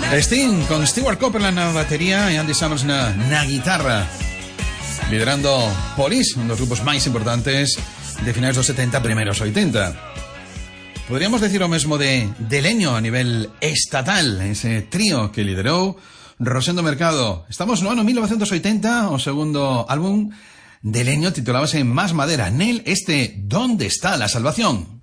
Sting con Stewart Copeland na batería e Andy Summers na guitarra, liderando Police, un dos grupos máis importantes de finais dos 70, primeiros 80. Podríamos decir o mesmo de Leño a nivel estatal, ese trío que liderou Rosendo Mercado. Estamos no ano 1980, o segundo álbum de Leño titulábase Más Madera. Nel, ¿dónde está la salvación?